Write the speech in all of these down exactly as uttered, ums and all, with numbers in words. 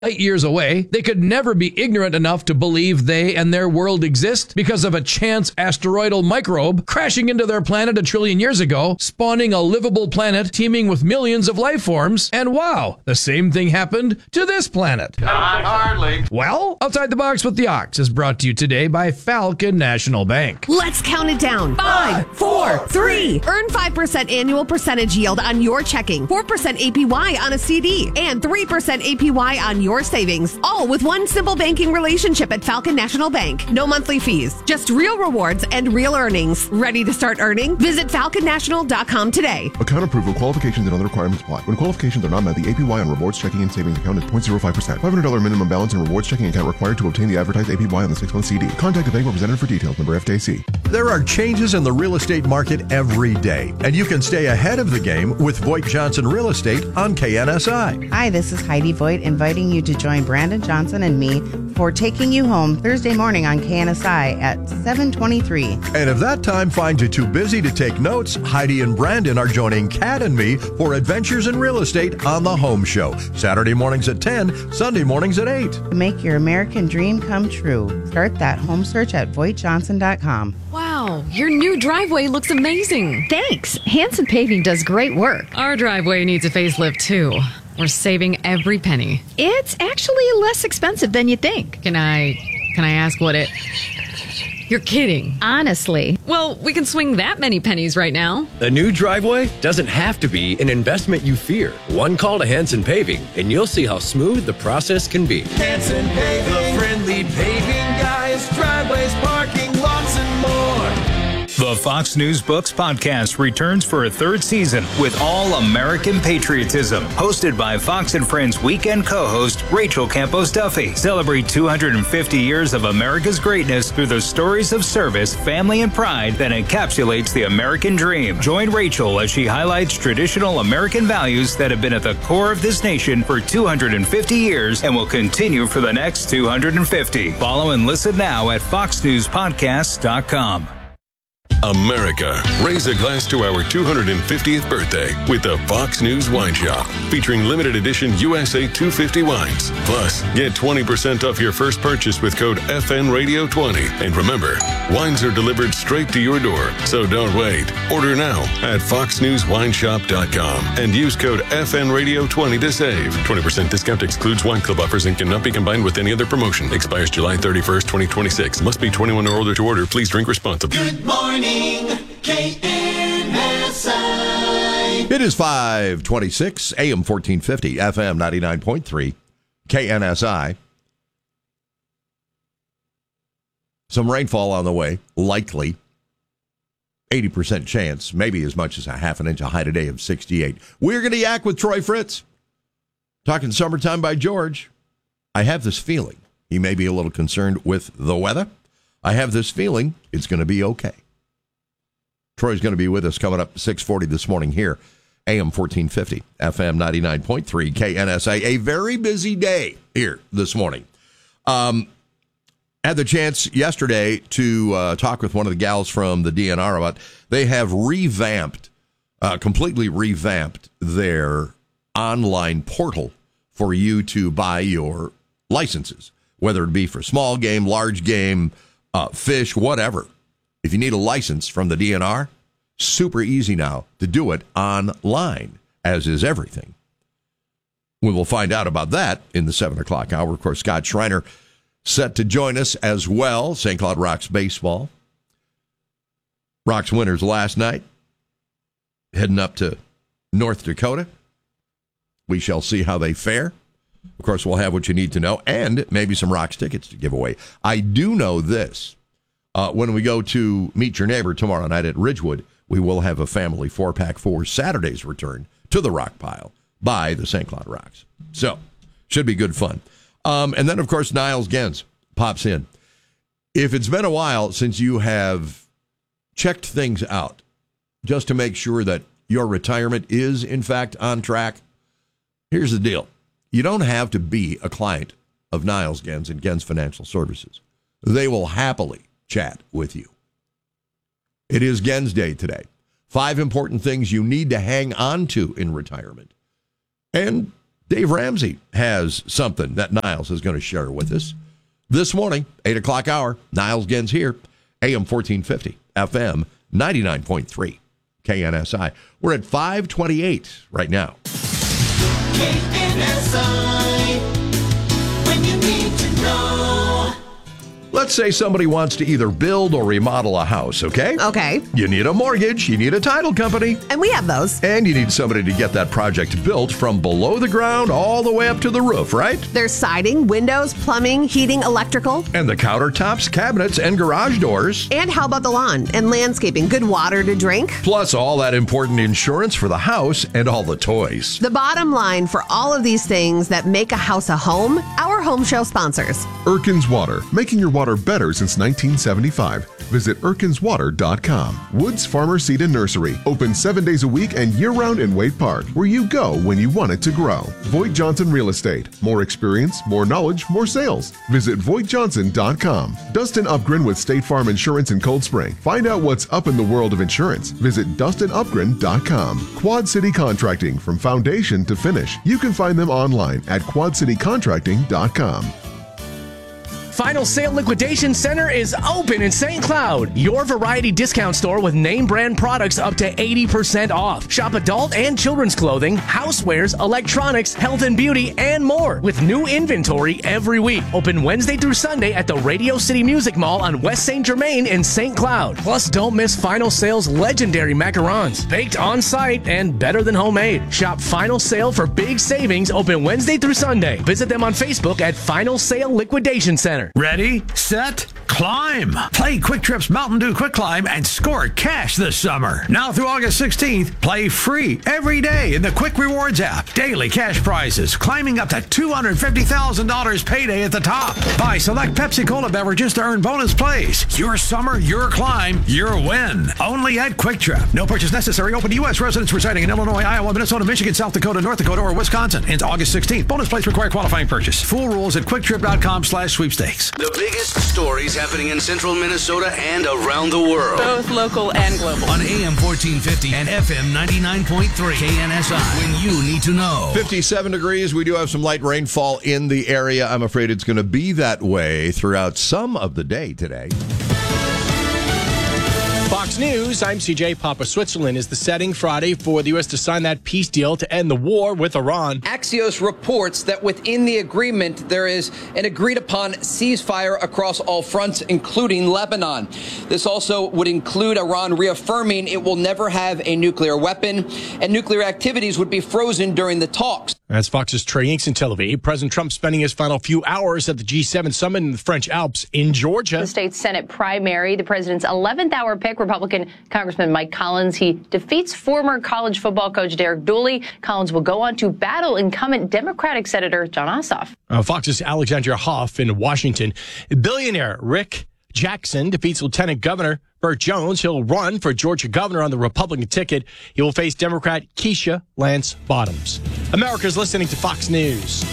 light years away, they could never be ignorant enough to believe they and their world exist because of a chance asteroidal microbe crashing into their planet a trillion years ago, spawning a livable planet teeming with millions of life forms, and wow, the same thing happened to this planet. Not hardly. Well, Outside the Box with the Ox is brought to you today by Falcon National Bank. Let's count it down. Five, four, three. Earn five percent annual percentage yield on your checking, four percent A P Y on a C D, and three percent A P Y on your Your savings, all with one simple banking relationship at Falcon National Bank. No monthly fees, just real rewards and real earnings. Ready to start earning? Visit falcon national dot com today. Account approval, qualifications, and other requirements apply. When qualifications are not met, the A P Y on rewards checking and savings account is zero point zero five percent. five hundred dollars minimum balance and rewards checking account required to obtain the advertised A P Y on the six-month C D. Contact the bank representative for details. Number F D I C. There are changes in the real estate market every day, and you can stay ahead of the game with Voigt Johnson Real Estate on K N S I. Hi, this is Heidi Voigt, inviting you to join Brandon Johnson and me for Taking You Home Thursday morning on K N S I at seven twenty-three. And if that time finds you too busy to take notes, Heidi and Brandon are joining Kat and me for Adventures in Real Estate on the Home Show. Saturday mornings at ten, Sunday mornings at eight. Make your American dream come true. Start that home search at voigt johnson dot com. Wow, your new driveway looks amazing. Thanks. Hanson Paving does great work. Our driveway needs a facelift, too. We're saving every penny. It's actually less expensive than you think. Can I, can I ask what it... You're kidding. Honestly. Well, we can swing that many pennies right now. A new driveway doesn't have to be an investment you fear. One call to Hanson Paving, and you'll see how smooth the process can be. Hanson Paving, the friendly paving guys, driveways, parking, lots and more. The Fox News Books podcast returns for a third season with all-American patriotism. Hosted by Fox and Friends weekend co-host Rachel Campos Duffy. Celebrate two hundred fifty years of America's greatness through the stories of service, family, and pride that encapsulates the American dream. Join Rachel as she highlights traditional American values that have been at the core of this nation for two hundred fifty years and will continue for the next two hundred fifty. Follow and listen now at fox news podcasts dot com. America, raise a glass to our two hundred fiftieth birthday with the Fox News Wine Shop, featuring limited edition U S A two fifty wines. Plus, get twenty percent off your first purchase with code F N Radio twenty. And remember, wines are delivered straight to your door, so don't wait. Order now at fox news wine shop dot com and use code F N Radio twenty to save. twenty percent discount excludes wine club offers and cannot be combined with any other promotion. Expires July thirty-first, twenty twenty-six. Must be twenty-one or older to order. Please drink responsibly. Good morning, K N S I. It is five twenty-six, A M fourteen fifty, F M ninety-nine point three, K N S I. Some rainfall on the way, likely. eighty percent chance, maybe as much as a half an inch, a high today of sixty-eight. We're going to yak with Troy Fritz. Talking Summertime by George. I have this feeling he may be a little concerned with the weather. I have this feeling it's going to be okay. Troy's going to be with us coming up six forty this morning here, A M fourteen fifty, F M ninety-nine point three, K N S A. A very busy day here this morning. Um, had the chance yesterday to uh, talk with one of the gals from the D N R about they have revamped, uh, completely revamped their online portal for you to buy your licenses, whether it be for small game, large game, uh, fish, whatever. If you need a license from the D N R, super easy now to do it online, as is everything. We will find out about that in the seven o'clock hour. Of course, Scott Schreiner set to join us as well. Saint Cloud Rocks baseball. Rocks winners last night. Heading up to North Dakota. We shall see how they fare. Of course, we'll have what you need to know and maybe some Rocks tickets to give away. I do know this. Uh, when we go to Meet Your Neighbor tomorrow night at Ridgewood, we will have a family four-pack for Saturday's return to the Rock Pile by the Saint Cloud Rocks. So, should be good fun. Um, and then, of course, Niles Gens pops in. If it's been a while since you have checked things out, just to make sure that your retirement is, in fact, on track, here's the deal. You don't have to be a client of Niles Gens and Gens Financial Services. They will happily chat with you. It is Gens Day today. Five important things you need to hang on to in retirement. And Dave Ramsey has something that Niles is going to share with us this morning, eight o'clock hour. Niles Gens here, A M fourteen fifty, F M ninety-nine point three, K N S I. We're at five twenty-eight right now. K N S I, when you need to know. Let's say somebody wants to either build or remodel a house, okay? Okay. You need a mortgage, you need a title company. And we have those. And you need somebody to get that project built from below the ground all the way up to the roof, right? There's siding, windows, plumbing, heating, electrical. And the countertops, cabinets, and garage doors. And how about the lawn and landscaping? Good water to drink. Plus all that important insurance for the house and all the toys. The bottom line for all of these things that make a house a home, our home show sponsors. Erkins Water, making your water better since nineteen seventy-five. Visit erkins water dot com. Woods Farmer Seed and Nursery, open seven days a week and year-round in Wade Park, where you go when you want it to grow. Voigt Johnson Real Estate, more experience, more knowledge, more sales. Visit voigt johnson dot com. Dustin Upgren with State Farm Insurance in Cold Spring. Find out what's up in the world of insurance. Visit dustin upgren dot com. Quad City Contracting, from foundation to finish. You can find them online at quad city contracting dot com. Final Sale Liquidation Center is open in Saint Cloud, your variety discount store with name brand products up to eighty percent off. Shop adult and children's clothing, housewares, electronics, health and beauty, and more with new inventory every week. Open Wednesday through Sunday at the Radio City Music Mall on West Saint Germain in Saint Cloud. Plus, don't miss Final Sale's legendary macarons, baked on site and better than homemade. Shop Final Sale for big savings, open Wednesday through Sunday. Visit them on Facebook at Final Sale Liquidation Center. Ready, set, climb. Play Quick Trip's Mountain Dew Quick Climb and score cash this summer. Now through August sixteenth, play free every day in the Quick Rewards app. Daily cash prizes climbing up to two hundred fifty thousand dollars payday at the top. Buy select Pepsi Cola beverages to earn bonus plays. Your summer, your climb, your win. Only at Quick Trip. No purchase necessary. Open to U S residents residing in Illinois, Iowa, Minnesota, Michigan, South Dakota, North Dakota, or Wisconsin. Ends August sixteenth. Bonus plays require qualifying purchase. Full rules at quick trip dot com slash sweepstakes. The biggest stories happening in central Minnesota and around the world. Both local and global. On A M fourteen fifty and F M ninety-nine point three. K N S I. When you need to know. fifty-seven degrees. We do have some light rainfall in the area. I'm afraid it's going to be that way throughout some of the day today. Fox News, I'm C J. Papa. Switzerland is the setting Friday for the U S to sign that peace deal to end the war with Iran. Axios reports that within the agreement, there is an agreed-upon ceasefire across all fronts, including Lebanon. This also would include Iran reaffirming it will never have a nuclear weapon, and nuclear activities would be frozen during the talks. As Fox's Trey Inks in Tel Aviv, President Trump spending his final few hours at the G seven summit in the French Alps in Georgia. The state Senate primary, the president's eleventh hour pick, Republican Congressman Mike Collins. He defeats former college football coach Derek Dooley. Collins will go on to battle incumbent Democratic Senator Jon Ossoff. Uh, Fox's Alexandria Hoff in Washington. Billionaire Rick Jackson defeats Lieutenant Governor Burt Jones. He'll run for Georgia governor on the Republican ticket. He will face Democrat Keisha Lance Bottoms. America's listening to Fox News.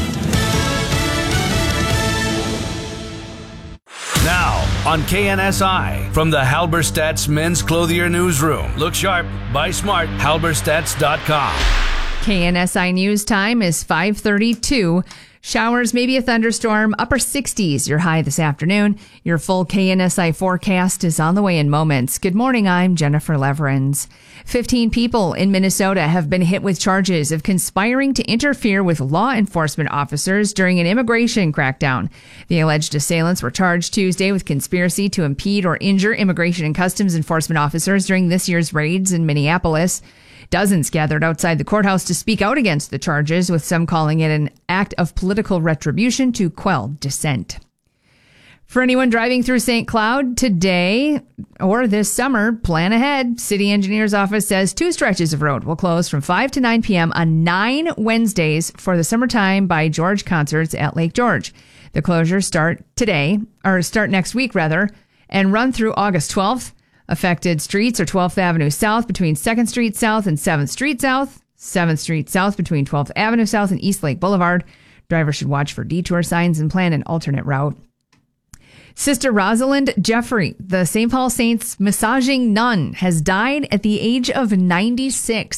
Now on K N S I from the Halberstadt's Men's Clothier Newsroom. Look sharp, buy smart, halberstadts dot com. K N S I News time is five thirty-two. Showers, maybe a thunderstorm, upper sixties, your high this afternoon. Your full K N S I forecast is on the way in moments. Good morning, I'm Jennifer Leverins. Fifteen people in Minnesota have been hit with charges of conspiring to interfere with law enforcement officers during an immigration crackdown. The alleged assailants were charged Tuesday with conspiracy to impede or injure immigration and customs enforcement officers during this year's raids in Minneapolis. Dozens gathered outside the courthouse to speak out against the charges, with some calling it an act of political retribution to quell dissent. For anyone driving through Saint Cloud today or this summer, plan ahead. City Engineer's Office says two stretches of road will close from five to nine p.m. on nine Wednesdays for the Summertime by George concerts at Lake George. The closures start today, or start next week rather, and run through August twelfth. Affected streets are twelfth Avenue South between second Street South and seventh Street South, seventh Street South between twelfth Avenue South and East Lake Boulevard. Drivers should watch for detour signs and plan an alternate route. Sister Rosalind Jeffrey, the Saint Paul Saints massaging nun, has died at the age of ninety-six.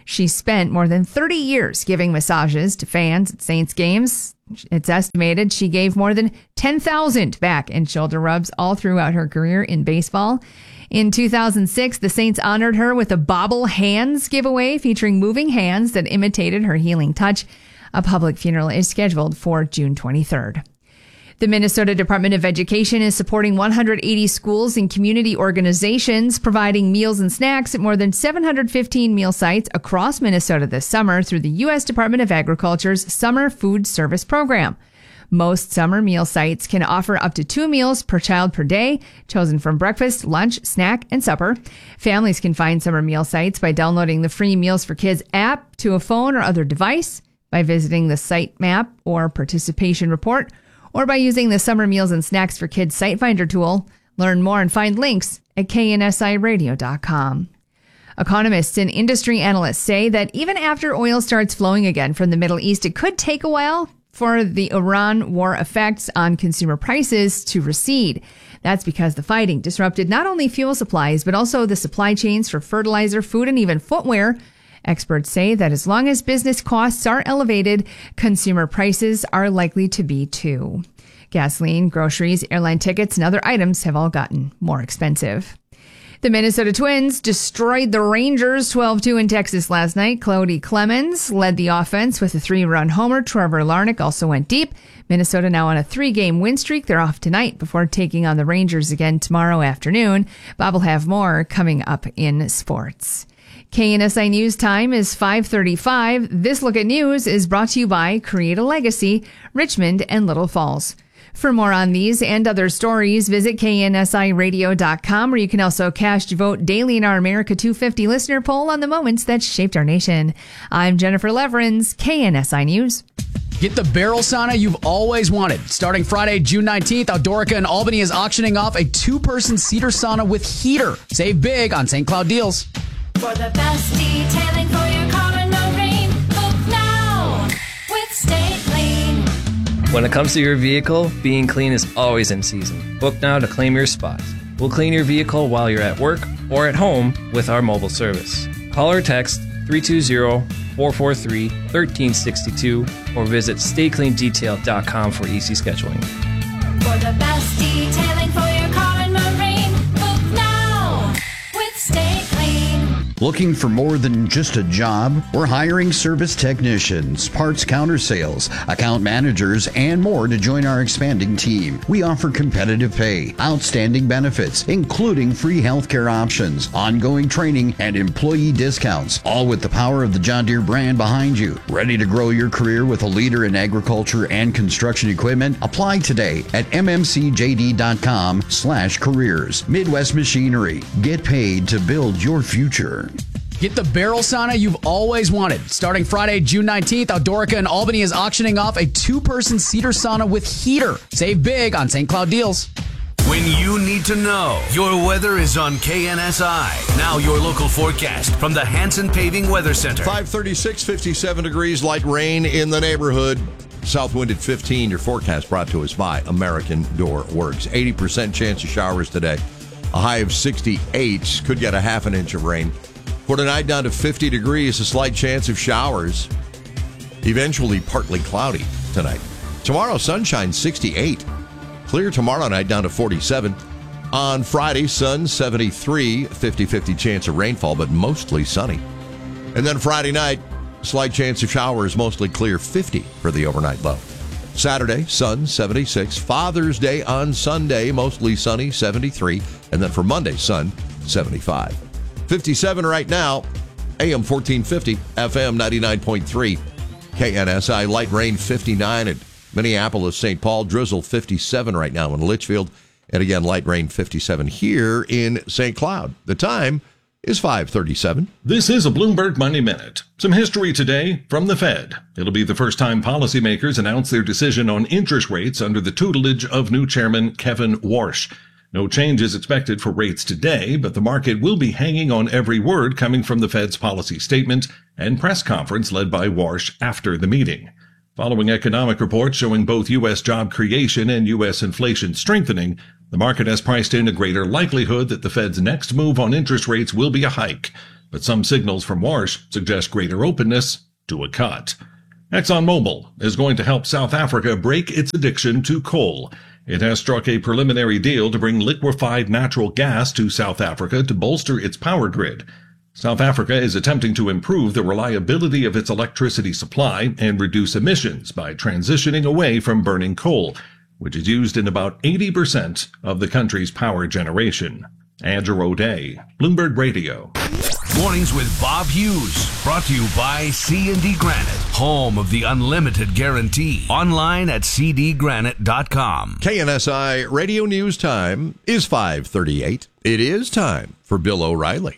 She spent more than thirty years giving massages to fans at Saints games. It's estimated she gave more than ten thousand back and shoulder rubs all throughout her career in baseball. In two thousand six, the Saints honored her with a Bobble Hands giveaway featuring moving hands that imitated her healing touch. A public funeral is scheduled for June twenty-third. The Minnesota Department of Education is supporting one hundred eighty schools and community organizations, providing meals and snacks at more than seven hundred fifteen meal sites across Minnesota this summer through the U S Department of Agriculture's Summer Food Service Program. Most summer meal sites can offer up to two meals per child per day, chosen from breakfast, lunch, snack, and supper. Families can find summer meal sites by downloading the free Meals for Kids app to a phone or other device, by visiting the site map or participation report, or by using the Summer Meals and Snacks for Kids site finder tool. Learn more and find links at K N S I radio dot com. Economists and industry analysts say that even after oil starts flowing again from the Middle East, it could take a while for the Iran war effects on consumer prices to recede. That's because the fighting disrupted not only fuel supplies, but also the supply chains for fertilizer, food, and even footwear. Experts say that as long as business costs are elevated, consumer prices are likely to be too. Gasoline, groceries, airline tickets, and other items have all gotten more expensive. The Minnesota Twins destroyed the Rangers twelve two in Texas last night. Cody Clemens led the offense with a three-run homer. Trevor Larnach also went deep. Minnesota now on a three-game win streak. They're off tonight before taking on the Rangers again tomorrow afternoon. Bob will have more coming up in sports. K N S I News time is five thirty-five. This Look at News is brought to you by Create a Legacy, Richmond and Little Falls. For more on these and other stories, visit K N S I radio dot com, where you can also cast your vote daily in our America two fifty listener poll on the moments that shaped our nation. I'm Jennifer Leverins, K N S I News. Get the barrel sauna you've always wanted. Starting Friday, June nineteenth, Outdoorica in Albany is auctioning off a two-person cedar sauna with heater. Save big on Saint Cloud deals. For the best detailing for your car and marine, book now with Stay Clean. When it comes to your vehicle, being clean is always in season. Book now to claim your spot. We'll clean your vehicle while you're at work or at home with our mobile service. Call or text three two zero, four four three, one three six two or visit stay clean detail dot com for easy scheduling. For the best detailing for your car and marine, book now with Stay Clean. Looking for more than just a job? We're hiring service technicians, parts counter sales, account managers, and more to join our expanding team. We offer competitive pay, outstanding benefits, including free healthcare options, ongoing training, and employee discounts, all with the power of the John Deere brand behind you. Ready to grow your career with a leader in agriculture and construction equipment? Apply today at m m c j d dot com slash careers. Midwest Machinery. Get paid to build your future. Get the barrel sauna you've always wanted. Starting Friday, June nineteenth, Outdoorica in Albany is auctioning off a two-person cedar sauna with heater. Save big on Saint Cloud deals. When you need to know, your weather is on K N S I. Now your local forecast from the Hanson Paving Weather Center. five thirty-six, fifty-seven degrees, light rain in the neighborhood. South wind at fifteen. Your forecast brought to us by American Door Works. eighty percent chance of showers today. A high of sixty-eight. Could get a half an inch of rain. For tonight, down to fifty degrees, a slight chance of showers. Eventually partly cloudy tonight. Tomorrow, sunshine, sixty-eight. Clear tomorrow night, down to forty-seven. On Friday, sun, seventy-three. fifty-fifty chance of rainfall, but mostly sunny. And then Friday night, slight chance of showers, mostly clear, fifty for the overnight low. Saturday, sun, seventy-six. Father's Day on Sunday, mostly sunny, seventy-three. And then for Monday, sun, seventy-five. fifty-seven right now, A M fourteen fifty, F M ninety-nine point three, K N S I. Light rain, fifty-nine at Minneapolis, Saint Paul. Drizzle, fifty-seven right now in Litchfield. And again, light rain, fifty-seven here in Saint Cloud. The time is five thirty-seven. This is a Bloomberg Money Minute. Some history today from the Fed. It'll be the first time policymakers announce their decision on interest rates under the tutelage of new chairman Kevin Warsh. No change is expected for rates today, but the market will be hanging on every word coming from the Fed's policy statement and press conference led by Warsh after the meeting. Following economic reports showing both U S job creation and U S inflation strengthening, the market has priced in a greater likelihood that the Fed's next move on interest rates will be a hike. but some signals from Warsh suggest greater openness to a cut. ExxonMobil is going to help South Africa break its addiction to coal. It has struck a preliminary deal to bring liquefied natural gas to South Africa to bolster its power grid. South Africa is attempting to improve the reliability of its electricity supply and reduce emissions by transitioning away from burning coal, which is used in about eighty percent of the country's power generation. Andrew O'Day, Bloomberg Radio. Mornings with Bob Hughes, brought to you by C and D Granite, home of the unlimited guarantee. Online at c d granite dot com. K N S I Radio News time is five thirty-eight. It is time for Bill O'Reilly.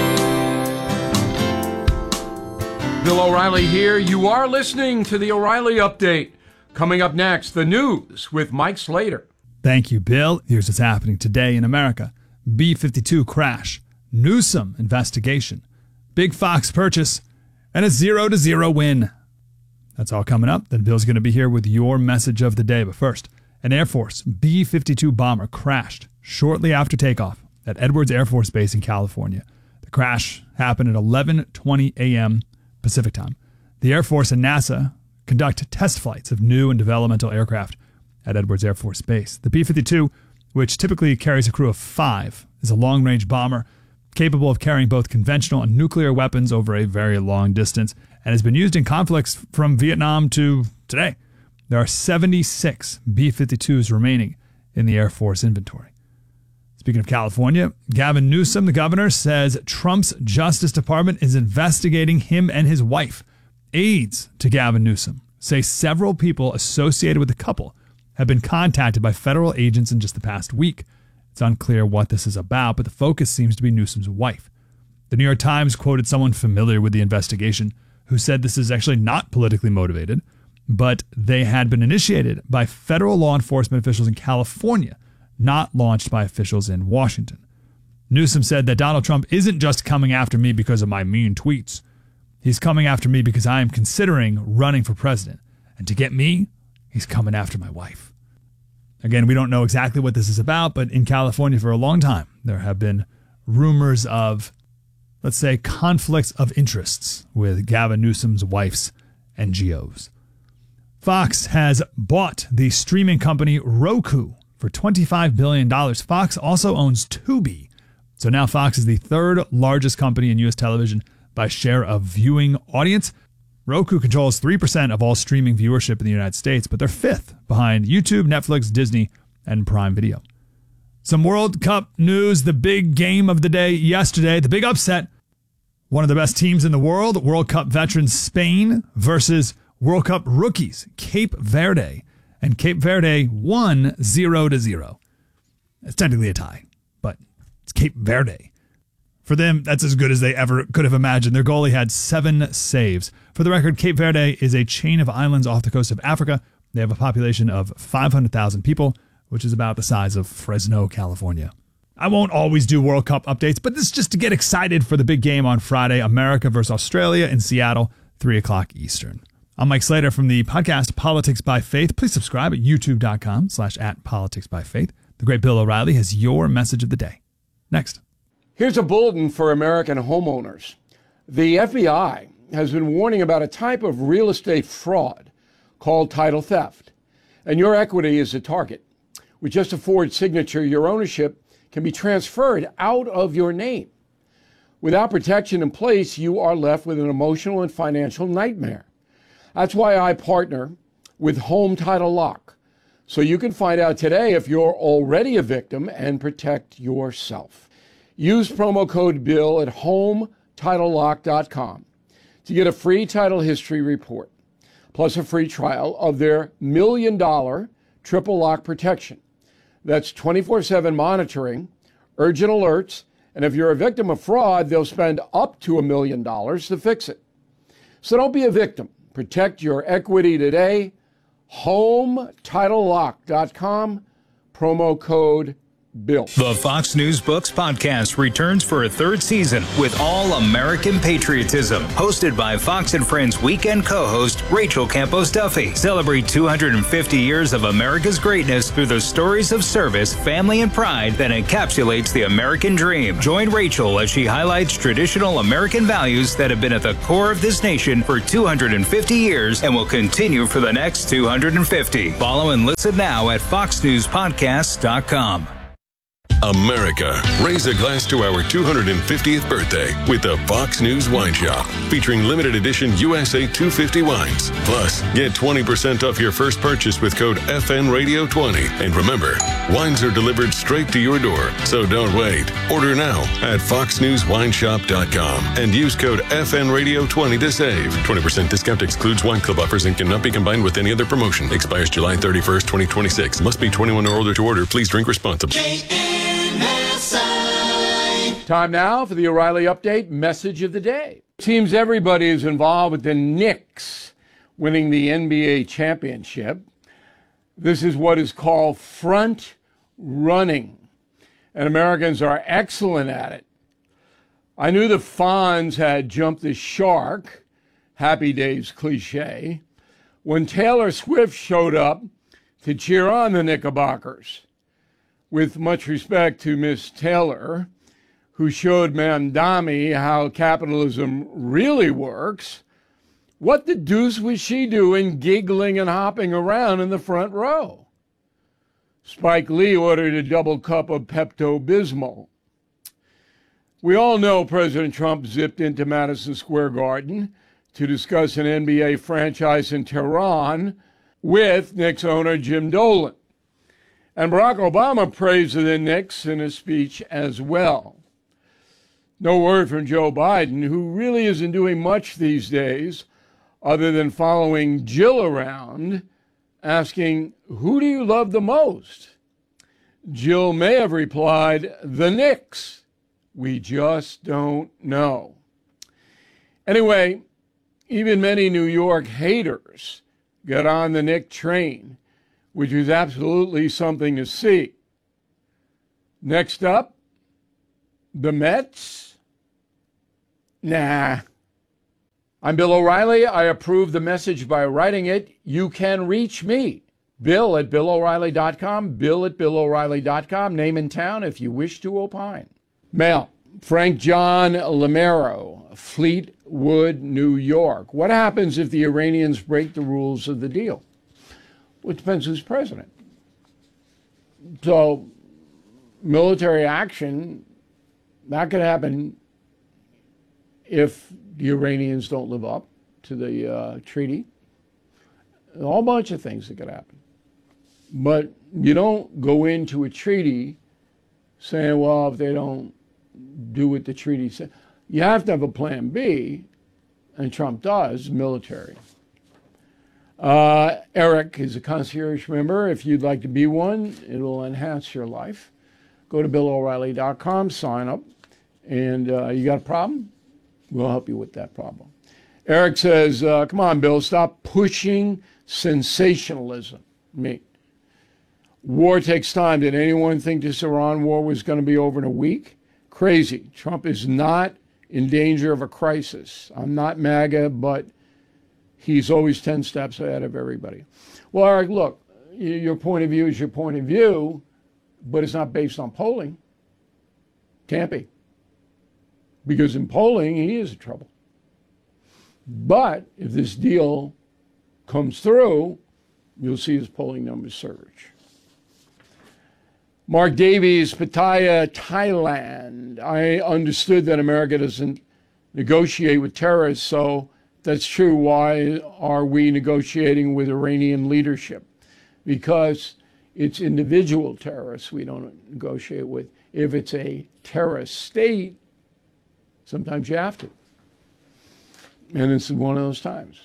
Bill O'Reilly here. You are listening to the O'Reilly Update. Coming up next, the news with Mike Slater. Thank you, Bill. Here's what's happening today in America. B fifty-two crash, Newsom investigation, Big Fox purchase, and a zero to zero win. That's all coming up. Then Bill's going to be here with your message of the day. But first, an Air Force B fifty-two bomber crashed shortly after takeoff at Edwards Air Force Base in California. The crash happened at eleven twenty a.m. Pacific time. The Air Force and NASA conduct test flights of new and developmental aircraft at Edwards Air Force Base. The B fifty-two, which typically carries a crew of five, is a long-range bomber capable of carrying both conventional and nuclear weapons over a very long distance and has been used in conflicts from Vietnam to today. There are seventy-six B fifty-twos remaining in the Air Force inventory. Speaking of California, Gavin Newsom, the governor, says Trump's Justice Department is investigating him and his wife. Aides to Gavin Newsom say several people associated with the couple have been contacted by federal agents in just the past week. It's unclear what this is about, but the focus seems to be Newsom's wife. The New York Times quoted someone familiar with the investigation who said this is actually not politically motivated, but they had been initiated by federal law enforcement officials in California, not launched by officials in Washington. Newsom said that Donald Trump isn't just coming after me because of my mean tweets. He's coming after me because I am considering running for president. And to get me, he's coming after my wife. Again, we don't know exactly what this is about, but in California for a long time, there have been rumors of, let's say, conflicts of interests with Gavin Newsom's wife's N G Os. Fox has bought the streaming company Roku for twenty-five billion dollars. Fox also owns Tubi. So now Fox is the third largest company in U S television by share of viewing audience. Roku controls three percent of all streaming viewership in the United States, but they're fifth behind YouTube, Netflix, Disney, and Prime Video. Some World Cup news, the big game of the day yesterday, the big upset. One of the best teams in the world, World Cup veterans Spain versus World Cup rookies Cape Verde. And Cape Verde won zero to zero. It's technically a tie, but it's Cape Verde. For them, that's as good as they ever could have imagined. Their goalie had seven saves. For the record, Cape Verde is a chain of islands off the coast of Africa. They have a population of five hundred thousand people, which is about the size of Fresno, California. I won't always do World Cup updates, but this is just to get excited for the big game on Friday, America versus Australia in Seattle, three o'clock Eastern. I'm Mike Slater from the podcast Politics by Faith. Please subscribe at youtube.com slash at Politics by Faith. The great Bill O'Reilly has your message of the day. Next. Here's a bulletin for American homeowners. The F B I has been warning about a type of real estate fraud called title theft. And your equity is the target. With just a Ford signature, your ownership can be transferred out of your name. Without protection in place, you are left with an emotional and financial nightmare. That's why I partner with Home Title Lock, so you can find out today if you're already a victim and protect yourself. Use promo code BILL at home title lock dot com to get a free title history report, plus a free trial of their million dollar triple lock protection. That's twenty-four seven monitoring, urgent alerts, and if you're a victim of fraud, they'll spend up to a million dollars to fix it. So don't be a victim. Protect your equity today. home title lock dot com, promo code Bill. The Fox News Books podcast returns for a third season with all American patriotism. Hosted by Fox and Friends weekend co-host Rachel Campos Duffy. Celebrate two hundred fifty years of America's greatness through the stories of service, family, and pride that encapsulates the American dream. Join Rachel as she highlights traditional American values that have been at the core of this nation for two hundred fifty years and will continue for the next two hundred fifty. Follow and listen now at fox news podcast dot com. America, raise a glass to our two hundred fiftieth birthday with the Fox News Wine Shop, featuring limited edition U S A two fifty wines. Plus, get twenty percent off your first purchase with code F N Radio twenty. And remember, wines are delivered straight to your door, so don't wait. Order now at fox news wine shop dot com and use code F N Radio twenty to save. twenty percent discount excludes wine club offers and cannot be combined with any other promotion. Expires July thirty-first, twenty twenty-six. Must be twenty-one or older to order. Please drink responsibly. Time now for the O'Reilly Update message of the day. Seems everybody is involved with the Knicks winning the N B A championship. This is what is called front running, and Americans are excellent at it. I knew the Fonz had jumped the shark, Happy Days cliche, when Taylor Swift showed up to cheer on the Knickerbockers. With much respect to Miss Taylor, who showed Mamdani how capitalism really works, what the deuce was she doing giggling and hopping around in the front row? Spike Lee ordered a double cup of Pepto-Bismol. We all know President Trump zipped into Madison Square Garden to discuss an N B A franchise in Tehran with Knicks owner Jim Dolan. And Barack Obama praised the Knicks in a speech as well. No word from Joe Biden, who really isn't doing much these days other than following Jill around, asking, "Who do you love the most?" Jill may have replied, "The Knicks. We just don't know." Anyway, even many New York haters got on the Knick train, which was absolutely something to see. Next up, the Mets? Nah. I'm Bill O'Reilly. I approve the message by writing it. You can reach me, Bill at Bill O'Reilly dot com, Bill at Bill O'Reilly dot com, name and town if you wish to opine. Mail, Frank John Lamero, Fleetwood, New York. What happens if the Iranians break the rules of the deal? Well, it depends who's president. So, military action, that could happen if the Iranians don't live up to the uh, treaty. A whole bunch of things that could happen. But you don't go into a treaty saying, well, if they don't do what the treaty says. You have to have a plan B, and Trump does, military. Uh, Eric is a concierge member. If you'd like to be one, it'll enhance your life. Go to Bill O'Reilly dot com, sign up, and uh, you got a problem? We'll help you with that problem. Eric says, uh, come on, Bill, stop pushing sensationalism. Me. War takes time. Did anyone think this Iran war was going to be over in a week? Crazy. Trump is not in danger of a crisis. I'm not MAGA, but he's always ten steps ahead of everybody. Well, Eric, look, your point of view is your point of view, but it's not based on polling. Can't be. Because in polling, he is in trouble. But if this deal comes through, you'll see his polling numbers surge. Mark Davies, Pattaya, Thailand. I understood that America doesn't negotiate with terrorists, so that's true. Why are we negotiating with Iranian leadership? Because it's individual terrorists we don't negotiate with. If it's a terrorist state, sometimes you have to. And it's one of those times.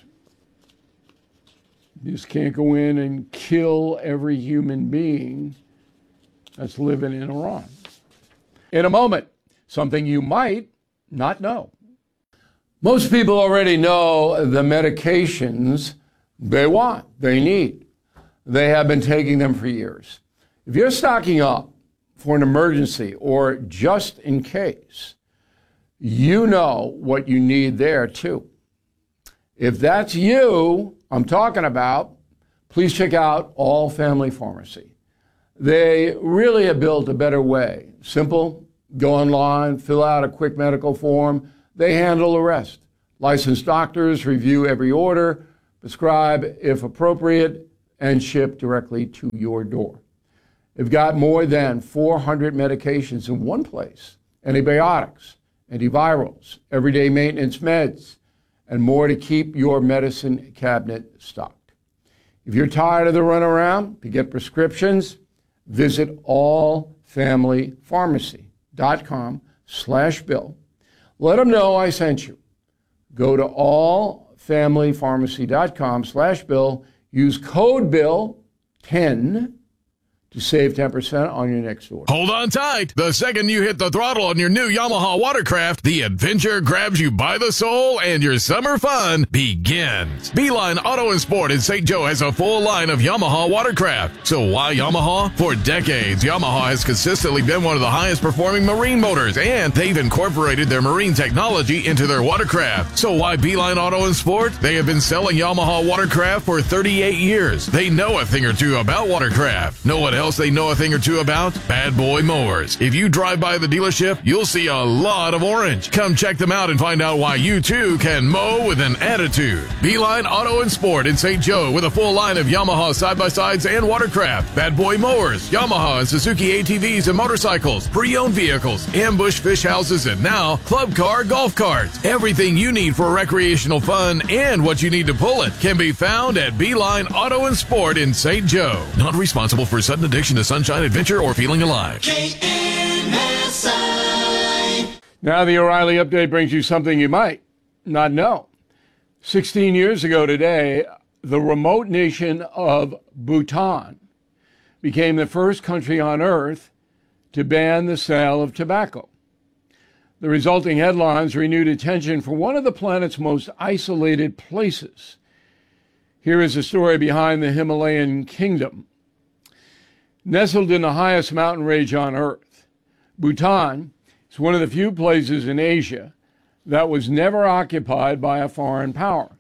You just can't go in and kill every human being that's living in Iran. In a moment, something you might not know. Most people already know the medications they want, they need. They have been taking them for years. If you're stocking up for an emergency or just in case, you know what you need there too. If that's you I'm talking about, please check out All Family Pharmacy. They really have built a better way. Simple, go online, fill out a quick medical form. They handle the rest. Licensed doctors review every order, prescribe if appropriate, and ship directly to your door. They've got more than four hundred medications in one place: antibiotics, antivirals, everyday maintenance meds, and more to keep your medicine cabinet stocked. If you're tired of the runaround, to get prescriptions, visit all family pharmacy dot com slash bill. Let them know I sent you. Go to all family pharmacy dot com slash bill. Use code bill ten to save ten percent on your next order. Hold on tight. The second you hit the throttle on your new Yamaha Watercraft, the adventure grabs you by the soul and your summer fun begins. Beeline Auto and Sport in Saint Joe has a full line of Yamaha Watercraft. So why Yamaha? For decades, Yamaha has consistently been one of the highest performing marine motors, and they've incorporated their marine technology into their watercraft. So why Beeline Auto and Sport? They have been selling Yamaha Watercraft for thirty-eight years. They know a thing or two about watercraft. Know what else they know a thing or two about? Bad Boy Mowers. If you drive by the dealership, you'll see a lot of orange. Come check them out and find out why you too can mow with an attitude. Beeline Auto and Sport in Saint Joe with a full line of Yamaha side-by-sides and watercraft, Bad Boy Mowers, Yamaha and Suzuki A T Vs and motorcycles, pre-owned vehicles, ambush fish houses, and now club car golf carts. Everything you need for recreational fun and what you need to pull it can be found at Beeline Auto and Sport in Saint Joe. Not responsible for sudden addiction to sunshine, adventure, or feeling alive. K N S I. Now the O'Reilly Update brings you something you might not know. sixteen years ago today, the remote nation of Bhutan became the first country on earth to ban the sale of tobacco. The resulting headlines renewed attention for one of the planet's most isolated places. Here is the story behind the Himalayan kingdom. Nestled in the highest mountain range on Earth, Bhutan is one of the few places in Asia that was never occupied by a foreign power.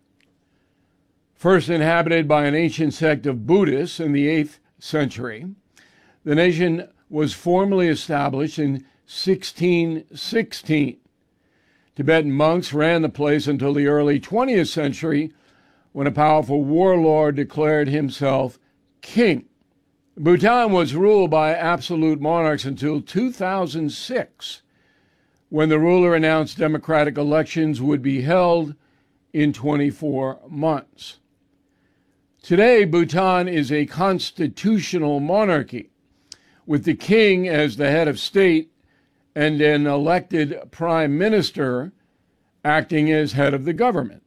First inhabited by an ancient sect of Buddhists in the eighth century, the nation was formally established in sixteen sixteen. Tibetan monks ran the place until the early twentieth century, when a powerful warlord declared himself king. Bhutan was ruled by absolute monarchs until two thousand six, when the ruler announced democratic elections would be held in twenty-four months. Today, Bhutan is a constitutional monarchy, with the king as the head of state and an elected prime minister acting as head of the government.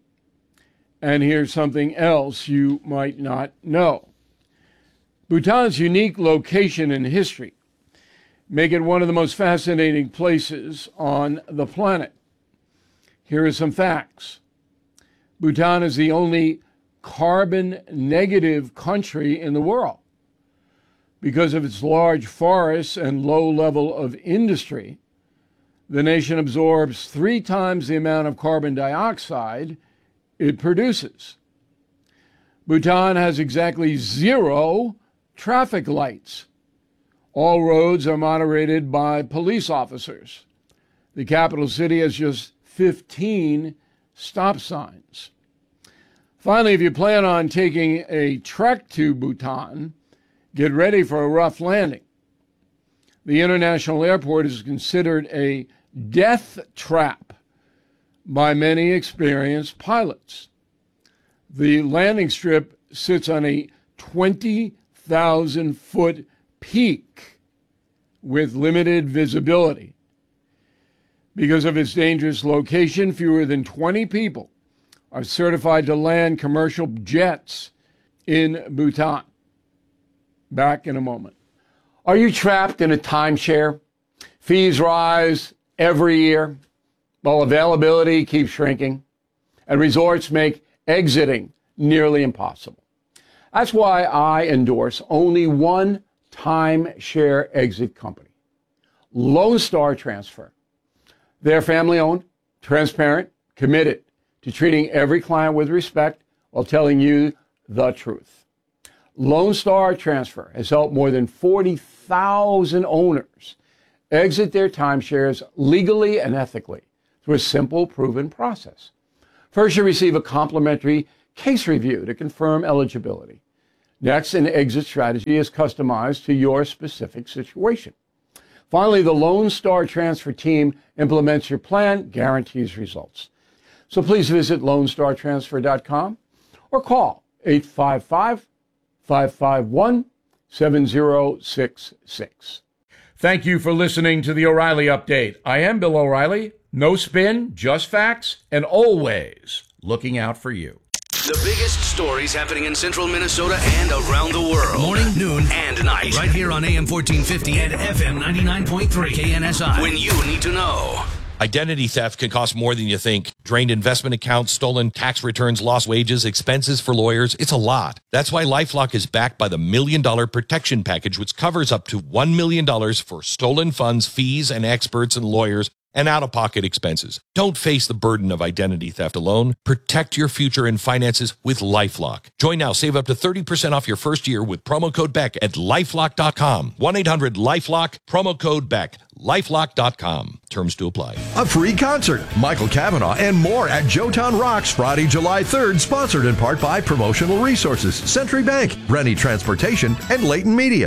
And here's something else you might not know. Bhutan's unique location and history make it one of the most fascinating places on the planet. Here are some facts. Bhutan is the only carbon negative country in the world. Because of its large forests and low level of industry, the nation absorbs three times the amount of carbon dioxide it produces. Bhutan has exactly zero traffic lights. All roads are moderated by police officers. The capital city has just fifteen stop signs. Finally, if you plan on taking a trek to Bhutan, get ready for a rough landing. The international airport is considered a death trap by many experienced pilots. The landing strip sits on a twenty thousand foot peak with limited visibility. Because of its dangerous location, fewer than twenty people are certified to land commercial jets in Bhutan. Back in a moment. Are you trapped in a timeshare? Fees rise every year, while availability keeps shrinking, and resorts make exiting nearly impossible. That's why I endorse only one timeshare exit company, Lone Star Transfer. They're family-owned, transparent, committed to treating every client with respect while telling you the truth. Lone Star Transfer has helped more than forty thousand owners exit their timeshares legally and ethically through a simple, proven process. First, you receive a complimentary case review to confirm eligibility. Next, an exit strategy is customized to your specific situation. Finally, the Lone Star Transfer team implements your plan, guarantees results. So please visit lone star transfer dot com or call eight five five, five five one, seven zero six six. Thank you for listening to the O'Reilly Update. I am Bill O'Reilly. No spin, just facts, and always looking out for you. The biggest stories happening in central Minnesota and around the world. Morning, noon, and night. Right here on A M fourteen fifty and F M ninety-nine point three K N S I. When you need to know. Identity theft can cost more than you think. Drained investment accounts, stolen tax returns, lost wages, expenses for lawyers. It's a lot. That's why LifeLock is backed by the Million Dollar Protection Package, which covers up to one million dollars for stolen funds, fees, and experts and lawyers, and out-of-pocket expenses. Don't face the burden of identity theft alone. Protect your future and finances with LifeLock. Join now. Save up to thirty percent off your first year with promo code Beck at lifelock dot com. one eight hundred LifeLock, promo code Beck. lifelock dot com. Terms to apply. A free concert, Michael Cavanaugh, and more at Joetown Rocks Friday, July third, sponsored in part by Promotional Resources, Century Bank, Rennie Transportation, and Leighton Media.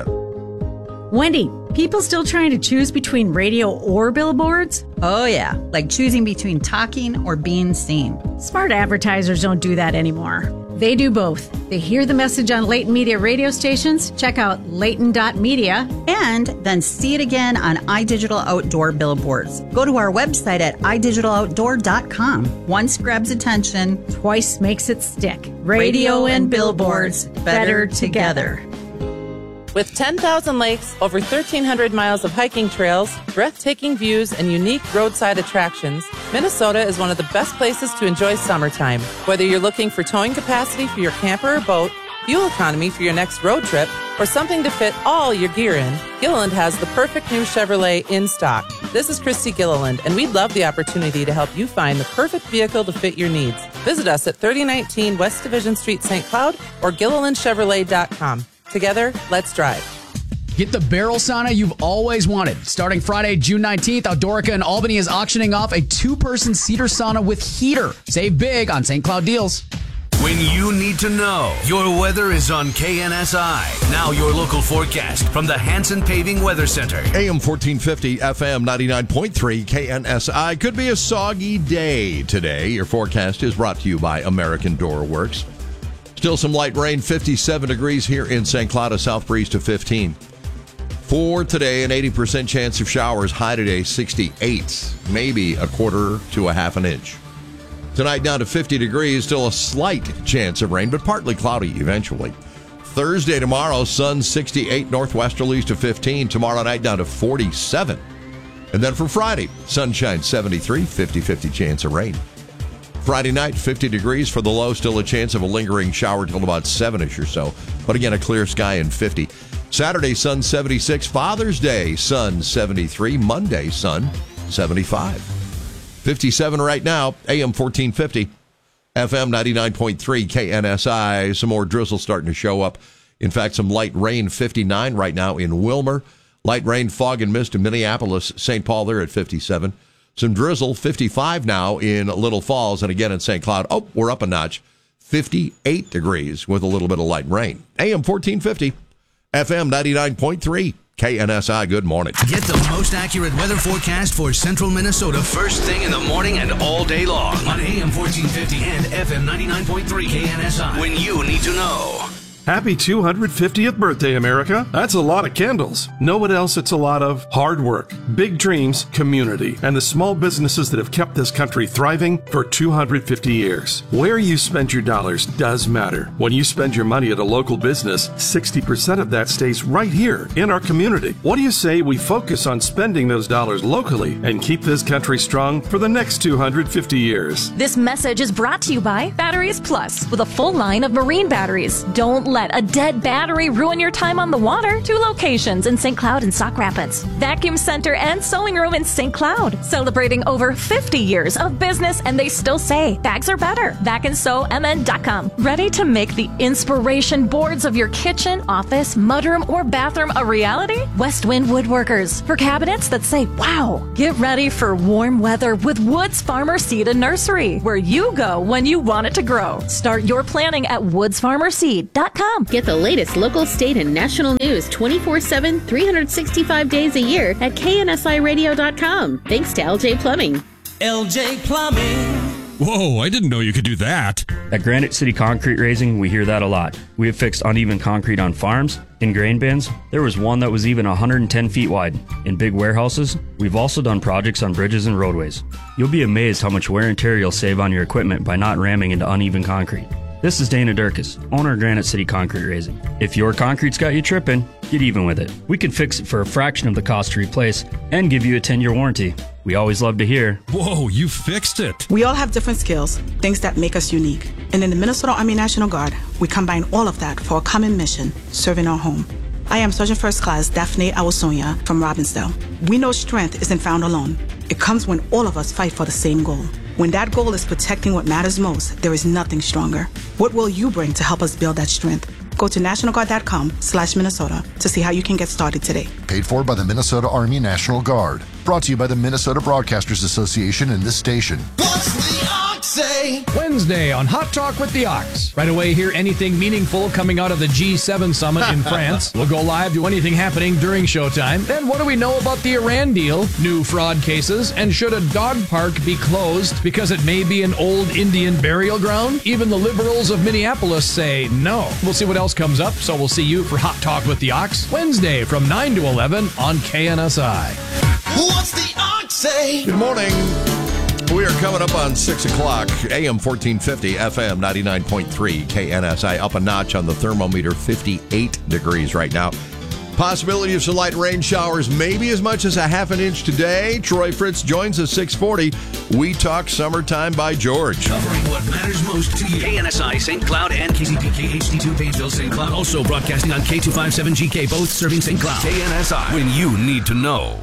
Wendy, people still trying to choose between radio or billboards? Oh yeah, like choosing between talking or being seen. Smart advertisers don't do that anymore. They do both. They hear the message on Leighton Media radio stations, check out leighton dot media, and then see it again on iDigital Outdoor billboards. Go to our website at i digital outdoor dot com. Once grabs attention, twice makes it stick. Radio and billboards, better together. With ten thousand lakes, over thirteen hundred miles of hiking trails, breathtaking views, and unique roadside attractions, Minnesota is one of the best places to enjoy summertime. Whether you're looking for towing capacity for your camper or boat, fuel economy for your next road trip, or something to fit all your gear in, Gilliland has the perfect new Chevrolet in stock. This is Christy Gilliland, and we'd love the opportunity to help you find the perfect vehicle to fit your needs. Visit us at thirty nineteen West Division Street, Saint Cloud, or gilliland chevrolet dot com. Together, let's drive. Get the barrel sauna you've always wanted. Starting Friday, June nineteenth, Outdoorica in Albany is auctioning off a two-person cedar sauna with heater. Save big on Saint Cloud deals. When you need to know, your weather is on K N S I. Now your local forecast from the Hanson Paving Weather Center. A M fourteen fifty, F M ninety-nine point three, K N S I. Could be a soggy day today. Your forecast is brought to you by American Door Works. Still some light rain, fifty-seven degrees here in Saint Cloud, a south breeze to fifteen. For today, an eighty percent chance of showers. High today, sixty-eight, maybe a quarter to a half an inch. Tonight down to fifty degrees, still a slight chance of rain, but partly cloudy eventually. Thursday tomorrow, sun sixty-eight, northwesterlies to fifteen. Tomorrow night down to forty-seven. And then for Friday, sunshine seventy-three, fifty-fifty chance of rain. Friday night, fifty degrees for the low, still a chance of a lingering shower till about seven-ish or so. But again, a clear sky and fifty. Saturday, sun seventy-six. Father's Day, sun seventy-three. Monday, sun seventy-five. fifty-seven right now, A M fourteen fifty, F M ninety-nine point three, K N S I. Some more drizzle starting to show up. In fact, some light rain, fifty-nine right now in Wilmer. Light rain, fog, and mist in Minneapolis, Saint Paul there at fifty-seven. Some drizzle, fifty-five now in Little Falls, and again in Saint Cloud. Oh, we're up a notch, fifty-eight degrees with a little bit of light rain. A M fourteen fifty, F M ninety-nine point three, K N S I. Good morning. Get the most accurate weather forecast for central Minnesota first thing in the morning and all day long on A M fourteen fifty and F M ninety-nine point three K N S I. When you need to know. Happy two hundred fiftieth birthday, America. That's a lot of candles. Know what else it's a lot of? Hard work, big dreams, community, and the small businesses that have kept this country thriving for two hundred fifty years. Where you spend your dollars does matter. When you spend your money at a local business, sixty percent of that stays right here in our community. What do you say we focus on spending those dollars locally and keep this country strong for the next two hundred fifty years? This message is brought to you by Batteries Plus with a full line of marine batteries. Don't let let a dead battery ruin your time on the water. Two locations in Saint Cloud and Sauk Rapids. Vacuum Center and Sewing Room in Saint Cloud. Celebrating over fifty years of business, and they still say bags are better. vac and sew m n dot com. Ready to make the inspiration boards of your kitchen, office, mudroom, or bathroom a reality? Westwind Woodworkers. For cabinets that say, wow. Get ready for warm weather with Woods Farmer Seed and Nursery, where you go when you want it to grow. Start your planning at woods farmer seed dot com. Get the latest local, state, and national news twenty-four seven, three hundred sixty-five days a year at K N S I radio dot com. Thanks to L J Plumbing. L J Plumbing. Whoa, I didn't know you could do that. At Granite City Concrete Raising, we hear that a lot. We have fixed uneven concrete on farms, in grain bins. There was one that was even one hundred ten feet wide. In big warehouses, we've also done projects on bridges and roadways. You'll be amazed how much wear and tear you'll save on your equipment by not ramming into uneven concrete. This is Dana Durkis, owner of Granite City Concrete Raising. If your concrete's got you tripping, get even with it. We can fix it for a fraction of the cost to replace and give you a ten-year warranty. We always love to hear, whoa, you fixed it. We all have different skills, things that make us unique. And in the Minnesota Army National Guard, we combine all of that for a common mission, serving our home. I am Sergeant First Class Daphne Awasonia from Robbinsdale. We know strength isn't found alone. It comes when all of us fight for the same goal. When that goal is protecting what matters most, there is nothing stronger. What will you bring to help us build that strength? Go to national guard dot com slash Minnesota to see how you can get started today. Paid for by the Minnesota Army National Guard. Brought to you by the Minnesota Broadcasters Association and this station. What's the Ox say? Wednesday on Hot Talk with the Ox. Right away, hear anything meaningful coming out of the G seven summit in France. We'll go live to anything happening during showtime. Then what do we know about the Iran deal, new fraud cases, and should a dog park be closed because it may be an old Indian burial ground? Even the liberals of Minneapolis say no. We'll see what else comes up, so we'll see you for Hot Talk with the Ox Wednesday from nine to eleven on K N S I. What's the Ox say? Good morning. We are coming up on six o'clock, A M fourteen fifty, F M ninety-nine point three, K N S I. Up a notch on the thermometer, fifty-eight degrees right now. Possibility of some light rain showers, maybe as much as a half an inch today. Troy Fritz joins us six forty. We talk summertime by George. Covering what matters most to you. K N S I, Saint Cloud, and K Z P K H D two, Pageville, Saint Cloud. Also broadcasting on K two fifty-seven G K, both serving Saint Cloud. K N S I, when you need to know.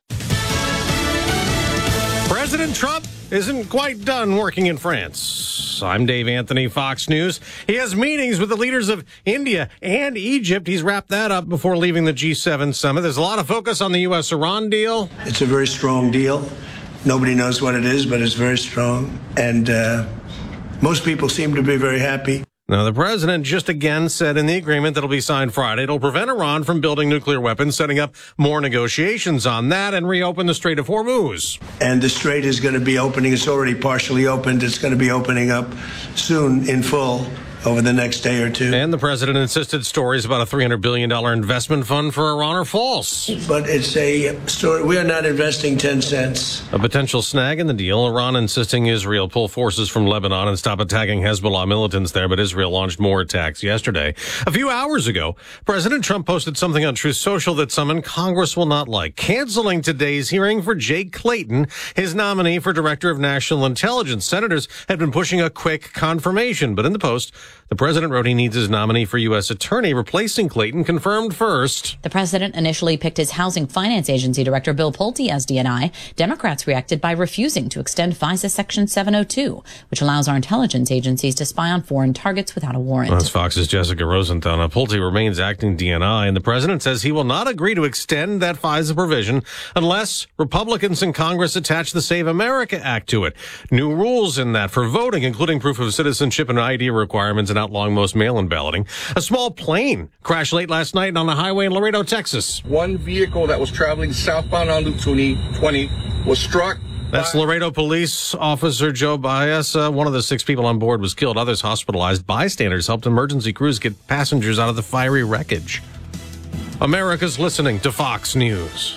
President Trump isn't quite done working in France. I'm Dave Anthony, Fox News. He has meetings with the leaders of India and Egypt. He's wrapped that up before leaving the G seven summit. There's a lot of focus on the U S Iran deal. It's a very strong deal. Nobody knows what it is, but it's very strong. And uh, most people seem to be very happy. Now, the president just again said in the agreement that'll be signed Friday, it'll prevent Iran from building nuclear weapons, setting up more negotiations on that, and reopen the Strait of Hormuz. And the strait is going to be opening. It's already partially opened. It's going to be opening up soon in full over the next day or two. And the president insisted stories about a three hundred billion dollars investment fund for Iran are false. But it's a story. We are not investing ten cents. A potential snag in the deal, Iran insisting Israel pull forces from Lebanon and stop attacking Hezbollah militants there, but Israel launched more attacks yesterday. A few hours ago, President Trump posted something on Truth Social that some in Congress will not like, canceling today's hearing for Jake Clayton, his nominee for Director of National Intelligence. Senators had been pushing a quick confirmation, but in the post, the president wrote he needs his nominee for U S attorney, replacing Clayton, confirmed first. The president initially picked his Housing Finance Agency director, Bill Pulte, as D N I. Democrats reacted by refusing to extend FISA Section seven oh two, which allows our intelligence agencies to spy on foreign targets without a warrant. That's Fox's Jessica Rosenthal. Now, Pulte remains acting D N I, and the president says he will not agree to extend that FISA provision unless Republicans in Congress attach the Save America Act to it. New rules in that for voting, including proof of citizenship and I D requirements, and outlawing most mail-in balloting. A small plane crashed late last night on a highway in Laredo, Texas. One vehicle that was traveling southbound on Loop twenty was struck. That's Laredo Police Officer Joe Baez. Uh, one of the six people on board was killed. Others hospitalized. Bystanders helped emergency crews get passengers out of the fiery wreckage. America's listening to Fox News.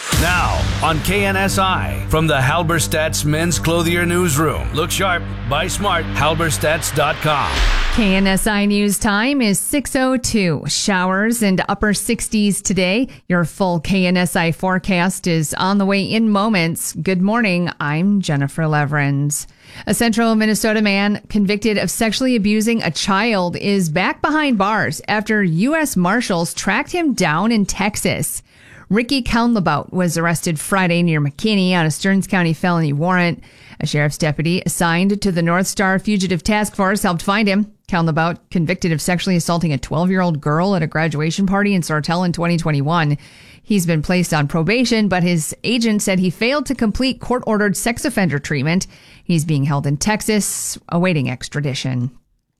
Now on K N S I from the Halberstadt's Men's Clothier Newsroom. Look sharp, buy smart, halberstadts dot com. K N S I News time is six oh two. Showers and upper sixties today. Your full K N S I forecast is on the way in moments. Good morning. I'm Jennifer Leverins. A central Minnesota man convicted of sexually abusing a child is back behind bars after U S Marshals tracked him down in Texas. Ricky Kaunlabout was arrested Friday near McKinney on a Stearns County felony warrant. A sheriff's deputy assigned to the North Star Fugitive Task Force helped find him. Kaunlabout, convicted of sexually assaulting a twelve-year-old girl at a graduation party in Sartell in twenty twenty-one. He's been placed on probation, but his agent said he failed to complete court-ordered sex offender treatment. He's being held in Texas, awaiting extradition.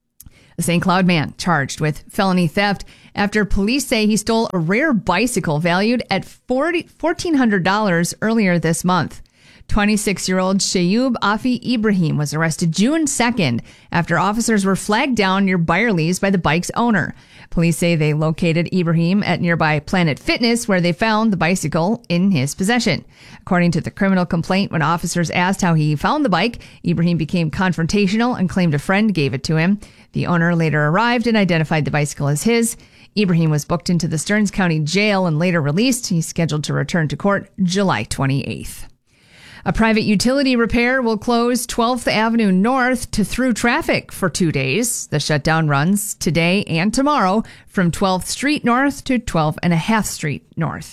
A Saint Cloud man charged with felony theft after police say he stole a rare bicycle valued at fourteen hundred dollars earlier this month. twenty-six-year-old Shayub Afi Ibrahim was arrested June second after officers were flagged down near Byerly's by the bike's owner. Police say they located Ibrahim at nearby Planet Fitness, where they found the bicycle in his possession. According to the criminal complaint, when officers asked how he found the bike, Ibrahim became confrontational and claimed a friend gave it to him. The owner later arrived and identified the bicycle as his. Ibrahim was booked into the Stearns County Jail and later released. He's scheduled to return to court July twenty-eighth. A private utility repair will close twelfth Avenue North to through traffic for two days. The shutdown runs today and tomorrow from twelfth Street North to twelfth and a half Street North.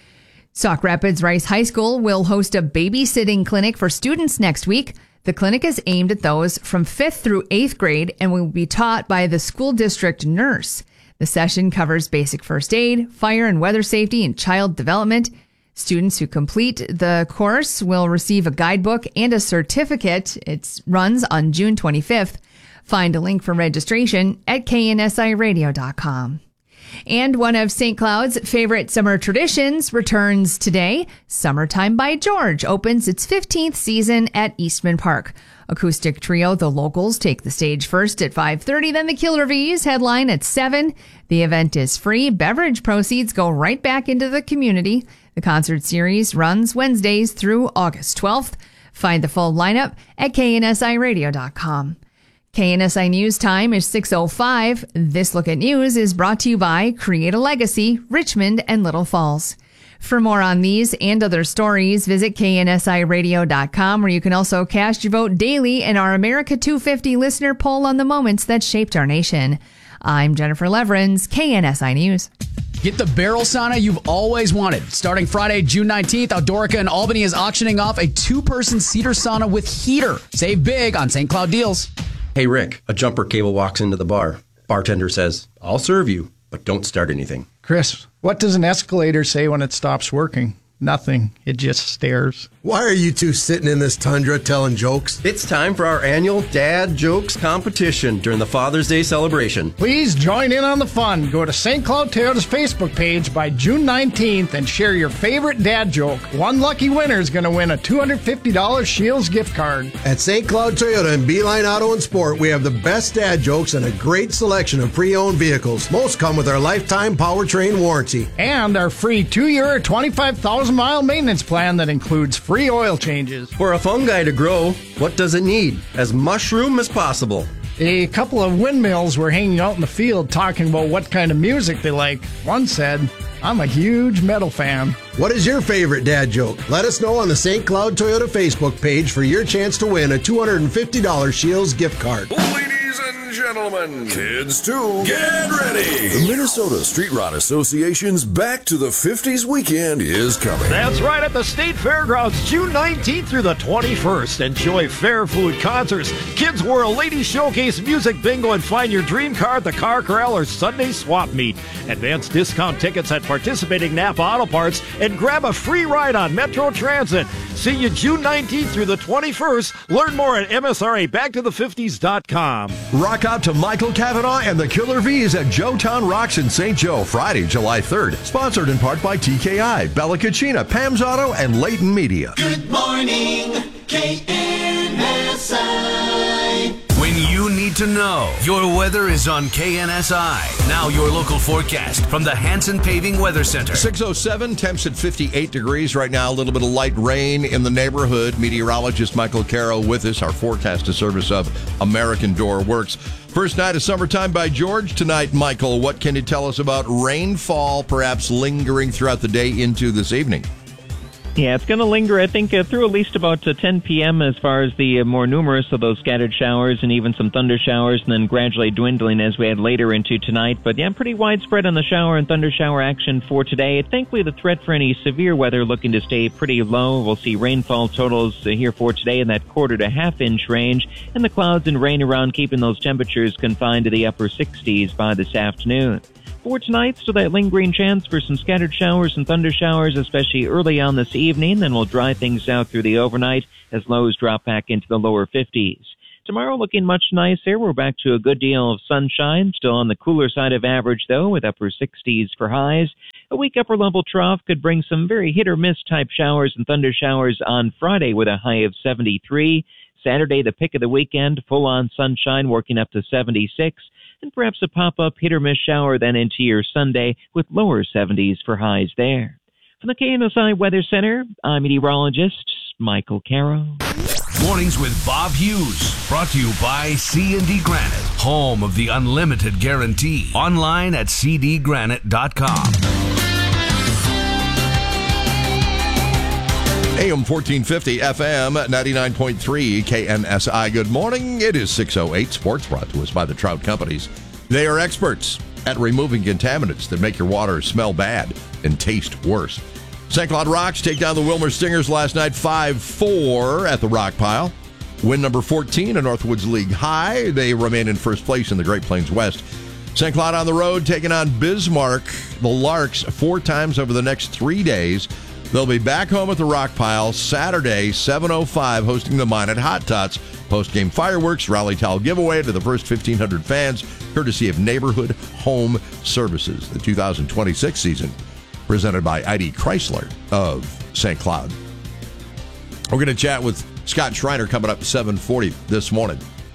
Sauk Rapids Rice High School will host a babysitting clinic for students next week. The clinic is aimed at those from fifth through eighth grade and will be taught by the school district nurse. The session covers basic first aid, fire and weather safety, and child development. Students who complete the course will receive a guidebook and a certificate. It runs on June twenty-fifth. Find a link for registration at K N S I radio dot com. And one of Saint Cloud's favorite summer traditions returns today. Summertime by George opens its fifteenth season at Eastman Park. Acoustic trio The Locals take the stage first at five thirty, then the Killer Bees headline at seven. The event is free. Beverage proceeds go right back into the community. The concert series runs Wednesdays through August twelfth. Find the full lineup at K N S I radio dot com. K N S I News time is six oh five. This Look at News is brought to you by Create a Legacy, Richmond and Little Falls. For more on these and other stories, visit K N S I radio dot com, where you can also cast your vote daily in our America two fifty listener poll on the moments that shaped our nation. I'm Jennifer Leverins, K N S I News. Get the barrel sauna you've always wanted. Starting Friday, June nineteenth, Outdoorica in Albany is auctioning off a two-person cedar sauna with heater. Save big on Saint Cloud deals. Hey, Rick, a jumper cable walks into the bar. Bartender says, I'll serve you, but don't start anything. Chris, what does an escalator say when it stops working? Nothing. It just stares. Why are you two sitting in this tundra telling jokes? It's time for our annual Dad Jokes competition during the Father's Day celebration. Please join in on the fun. Go to Saint Cloud Toyota's Facebook page by June nineteenth and share your favorite dad joke. One lucky winner is going to win a two hundred fifty dollars Shields gift card. At Saint Cloud Toyota and Beeline Auto and Sport, we have the best dad jokes and a great selection of pre-owned vehicles. Most come with our lifetime powertrain warranty. And our free two-year, twenty-five thousand mile maintenance plan that includes free oil changes. For a fungi to grow, what does it need? As mushroom as possible. A couple of windmills were hanging out in the field talking about what kind of music they like. One said, I'm a huge metal fan. What is your favorite dad joke? Let us know on the Saint Cloud Toyota Facebook page for your chance to win a two hundred fifty dollars Shields gift card. Ladies and gentlemen, kids too, get ready. The Minnesota Street Rod Association's Back to the fifties weekend is coming. That's right, at the State Fairgrounds, June nineteenth through the twenty-first. Enjoy fair food, concerts, Kids World, Ladies Showcase, Music Bingo, and find your dream car at the Car Corral or Sunday Swap Meet. Advanced discount tickets at participating Napa Auto Parts and grab a free ride on Metro Transit. See you June nineteenth through the twenty-first. Learn more at M S R A back to the fifties dot com. Rock out to Michael Cavanaugh and the Killer V's at Joetown Rocks in Saint Joe, Friday, July third. Sponsored in part by T K I, Bella Cucina, Pam's Auto, and Leighton Media. Good morning, K N S I. When you need need to know. Your weather is on K N S I. Now your local forecast from the Hanson Paving Weather Center. six oh seven, temps at fifty-eight degrees right now. A little bit of light rain in the neighborhood. Meteorologist Michael Caro with us. Our forecast is service of American Door Works. First night of summertime by George tonight. Michael, what can you tell us about rainfall perhaps lingering throughout the day into this evening? Yeah, it's going to linger, I think, uh, through at least about uh, ten p.m. as far as the uh, more numerous of those scattered showers and even some thunder showers, and then gradually dwindling as we head later into tonight. But yeah, pretty widespread on the shower and thunder shower action for today. Thankfully, the threat for any severe weather looking to stay pretty low. We'll see rainfall totals uh, here for today in that quarter to half inch range, and the clouds and rain around keeping those temperatures confined to the upper sixties by this afternoon. For tonight, still that lingering chance for some scattered showers and thunder showers, especially early on this evening. Then we'll dry things out through the overnight as lows drop back into the lower fifties. Tomorrow looking much nicer. We're back to a good deal of sunshine, still on the cooler side of average, though, with upper sixties for highs. A weak upper-level trough could bring some very hit-or-miss type showers and thunder showers on Friday with a high of seventy-three. Saturday, the pick of the weekend, full-on sunshine working up to seventy-six. And perhaps a pop-up hit-or-miss shower then into your Sunday with lower seventies for highs there. From the K N S I Weather Center, I'm meteorologist Michael Caro. Mornings with Bob Hughes. Brought to you by C and D Granite, home of the unlimited guarantee. Online at c d granite dot com. A M fourteen fifty, F M ninety-nine point three, K N S I. Good morning. It is six oh eight. Sports brought to us by the Trout Companies. They are experts at removing contaminants that make your water smell bad and taste worse. Saint Cloud Rocks take down the Wilmer Stingers last night five four at the Rock Pile. Win number fourteen in Northwoods League High. They remain in first place in the Great Plains West. Saint Cloud on the road taking on Bismarck, the Larks, four times over the next three days. They'll be back home at the Rock Pile Saturday, seven oh five, hosting the Mine at Hot Tots. Post-game fireworks, rally towel giveaway to the first fifteen hundred fans, courtesy of Neighborhood Home Services. The two thousand twenty-six season presented by I D Chrysler of Saint Cloud. We're going to chat with Scott Schreiner coming up at seven forty this morning.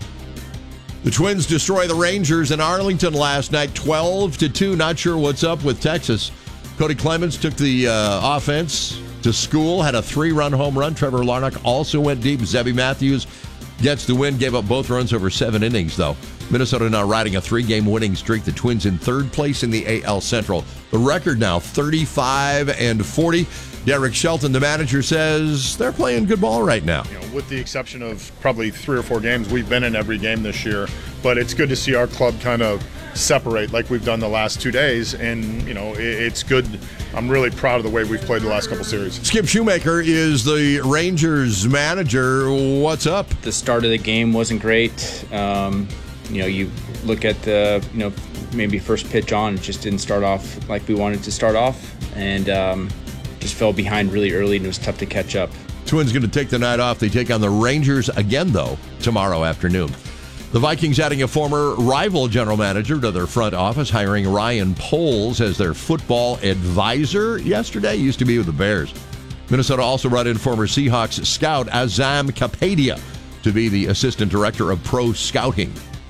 The Twins destroy the Rangers in Arlington last night, twelve to two. Not sure what's up with Texas. Cody Clemens took the uh, offense to school, had a three-run home run. Trevor Larnach also went deep. Zebby Matthews gets the win, gave up both runs over seven innings, though. Minnesota now riding a three-game winning streak. The Twins in third place in the A L Central. The record now thirty-five and forty. Derek Shelton, the manager, says they're playing good ball right now. You know, with the exception of probably three or four games, we've been in every game this year. But it's good to see our club kind of separate like we've done the last two days. And, you know, it, it's good. I'm really proud of the way we've played the last couple series. Skip Shoemaker is the Rangers manager. What's up? The start of the game wasn't great. Um, you know, you look at the, you know, maybe first pitch on, it just didn't start off like we wanted to start off. And um, just fell behind really early, and it was tough to catch up. Twins going to take the night off. They take on the Rangers again, though, tomorrow afternoon. The Vikings adding a former rival general manager to their front office, hiring Ryan Poles as their football advisor yesterday. Used to be with the Bears. Minnesota also brought in former Seahawks scout Azam Kapadia to be the assistant director of pro scouting.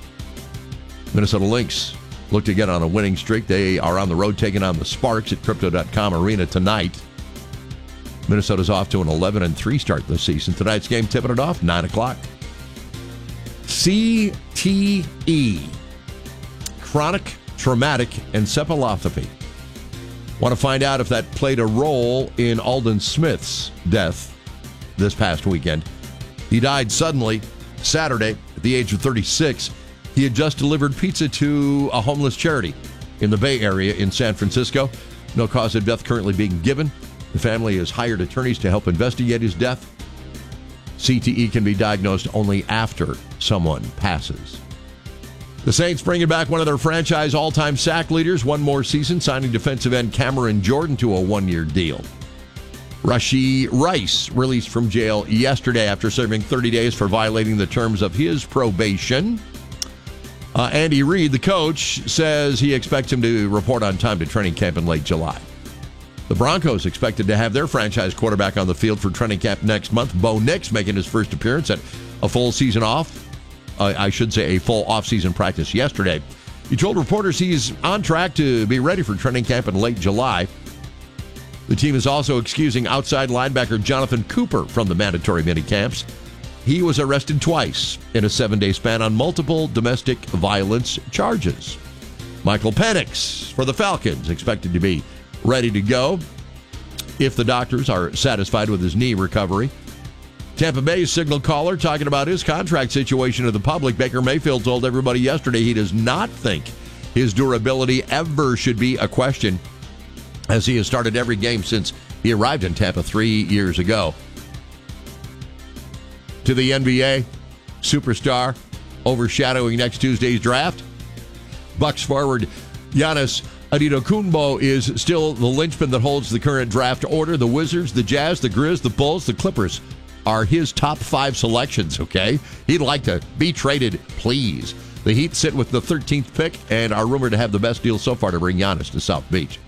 Minnesota Lynx look to get on a winning streak. They are on the road taking on the Sparks at Crypto dot com Arena tonight. Minnesota's off to an eleven and three start this season. Tonight's game tipping it off, nine o'clock. C T E, chronic traumatic encephalopathy. Want to find out if that played a role in Alden Smith's death this past weekend. He died suddenly Saturday at the age of thirty-six. He had just delivered pizza to a homeless charity in the Bay Area in San Francisco. No cause of death currently being given. The family has hired attorneys to help investigate his death. C T E can be diagnosed only after someone passes. The Saints bringing back one of their franchise all-time sack leaders one more season, signing defensive end Cameron Jordan to a one-year deal. Rashee Rice released from jail yesterday after serving thirty days for violating the terms of his probation. Uh, Andy Reid, the coach, says he expects him to report on time to training camp in late July. The Broncos expected to have their franchise quarterback on the field for training camp next month. Bo Nix making his first appearance at a full season off uh, I should say, a full offseason practice yesterday. He told reporters he's on track to be ready for training camp in late July. The team is also excusing outside linebacker Jonathan Cooper from the mandatory minicamps. He was arrested twice in a seven-day span on multiple domestic violence charges. Michael Penix for the Falcons, expected to be ready to go if the doctors are satisfied with his knee recovery. Tampa Bay's signal caller talking about his contract situation to the public. Baker Mayfield told everybody yesterday he does not think his durability ever should be a question, as he has started every game since he arrived in Tampa three years ago. To the N B A, superstar overshadowing next Tuesday's draft. Bucks forward Giannis Antetokounmpo is still the linchpin that holds the current draft order. The Wizards, the Jazz, the Grizz, the Bulls, the Clippers are his top five selections, okay? He'd like to be traded, please. The Heat sit with the thirteenth pick and are rumored to have the best deal so far to bring Giannis to South Beach.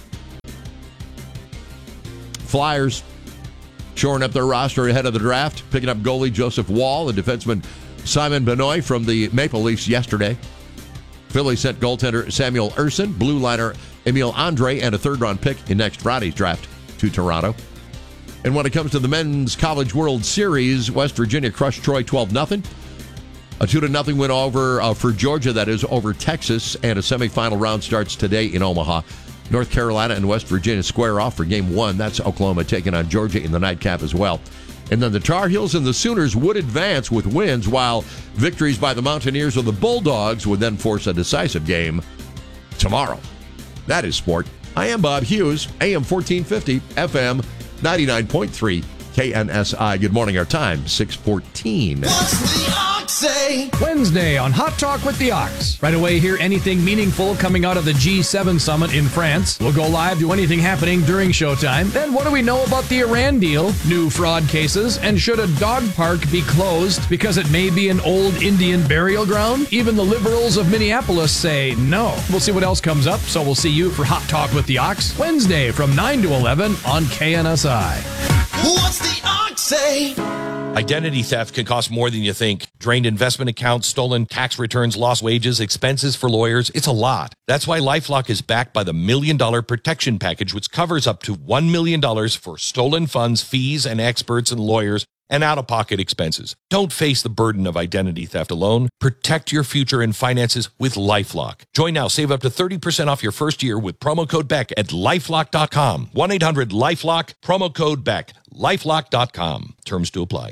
Flyers shoring up their roster ahead of the draft, picking up goalie Joseph Wall and defenseman Simon Benoit from the Maple Leafs yesterday. Philly sent goaltender Samuel Ersson, blue liner Emil Andre, and a third-round pick in next Friday's draft to Toronto. And when it comes to the Men's College World Series, West Virginia crushed Troy twelve nothing. A two to nothing win over uh, for Georgia, that is, over Texas, and a semifinal round starts today in Omaha. North Carolina and West Virginia square off for game one. That's Oklahoma taking on Georgia in the nightcap as well. And then the Tar Heels and the Sooners would advance with wins, while victories by the Mountaineers or the Bulldogs would then force a decisive game tomorrow. That is sport. I am Bob Hughes, A M fourteen fifty, F M ninety-nine point three, K N S I. Good morning. Our time, six fourteen. Say. Wednesday on Hot Talk with the Ox. Right away, hear anything meaningful coming out of the G seven summit in France. We'll go live to anything happening during showtime. Then what do we know about the Iran deal, new fraud cases, and should a dog park be closed because it may be an old Indian burial ground? Even the liberals of Minneapolis say no. We'll see what else comes up, so we'll see you for Hot Talk with the Ox Wednesday from nine to eleven on K N S I. What's the Ox say? Identity theft can cost more than you think. Drained investment accounts, stolen tax returns, lost wages, expenses for lawyers. It's a lot. That's why LifeLock is backed by the Million Dollar Protection Package, which covers up to one million dollars for stolen funds, fees, and experts and lawyers, and out-of-pocket expenses. Don't face the burden of identity theft alone. Protect your future and finances with LifeLock. Join now. Save up to thirty percent off your first year with promo code Beck at lifelock dot com. one eight hundred lifelock, promo code Beck. lifelock dot com. Terms to apply.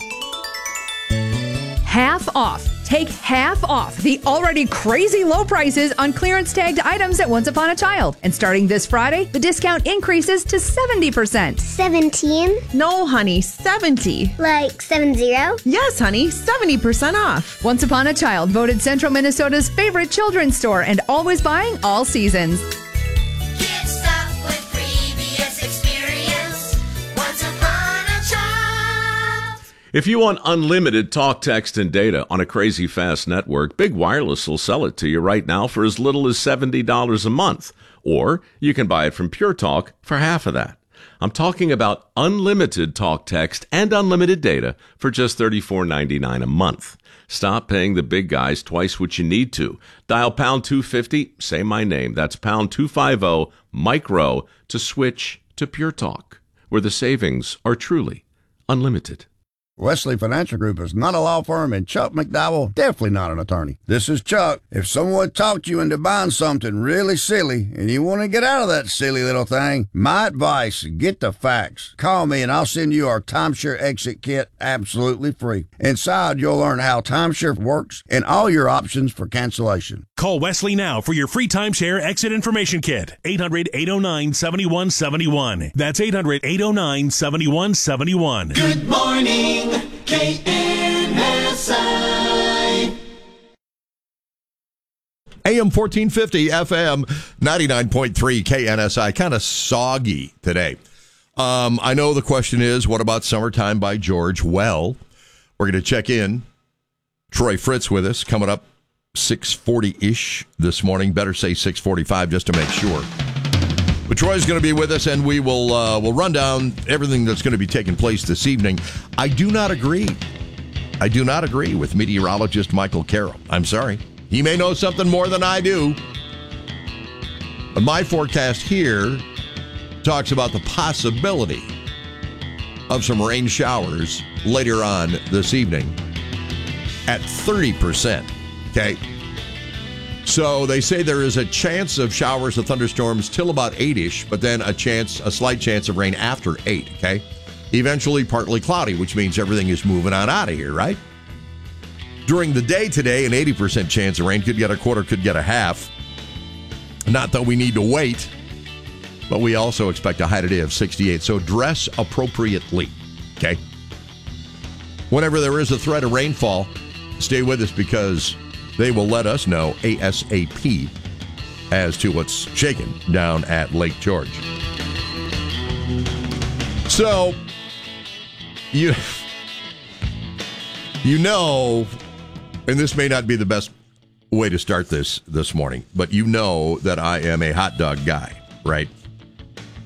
Half off. Take half off the already crazy low prices on clearance tagged items at Once Upon a Child. And starting this Friday, the discount increases to seventy percent. seventeen? No, honey, seventy. Like seven zero? Yes, honey, seventy percent off. Once Upon a Child, voted Central Minnesota's favorite children's store and always buying all seasons. Get stuck with previous experience. Once upon a child. If you want unlimited talk, text, and data on a crazy fast network, Big Wireless will sell it to you right now for as little as seventy dollars a month. Or you can buy it from Pure Talk for half of that. I'm talking about unlimited talk, text, and unlimited data for just thirty-four ninety-nine a month. Stop paying the big guys twice what you need to. Dial pound two fifty, say my name. That's pound two fifty, micro, to switch to Pure Talk, where the savings are truly unlimited. Wesley Financial Group is not a law firm, and Chuck McDowell definitely not an attorney. This is Chuck. If someone talked you into buying something really silly and you want to get out of that silly little thing, my advice, get the facts. Call me and I'll send you our timeshare exit kit absolutely free. Inside, you'll learn how timeshare works and all your options for cancellation. Call Wesley now for your free timeshare exit information kit. eight hundred, eight oh nine, seven one seven one. That's eight hundred, eight oh nine, seven one seven one. Good morning, K N S I. A M fourteen fifty, F M ninety-nine point three, K N S I. Kind of soggy today. Um, I know the question is, what about Summertime by George? Well, we're going to check in. Troy Fritz with us coming up six forty-ish this morning. Better say six forty-five just to make sure. But Troy's going to be with us, and we will uh, we'll run down everything that's going to be taking place this evening. I do not agree I do not agree with meteorologist Michael Carroll. I'm sorry. He may know something more than I do. But my forecast here talks about the possibility of some rain showers later on this evening at thirty percent. Okay. So they say there is a chance of showers and thunderstorms till about eight-ish, but then a chance, a slight chance of rain after eight, okay? Eventually partly cloudy, which means everything is moving on out of here, right? During the day today, an eighty percent chance of rain. Could get a quarter, could get a half. Not that we need to wait, but we also expect a high today of sixty-eight. So dress appropriately, okay? Whenever there is a threat of rainfall, stay with us because they will let us know ASAP as to what's shaking down at Lake George. So, you, you know, and this may not be the best way to start this this morning, but you know that I am a hot dog guy, right?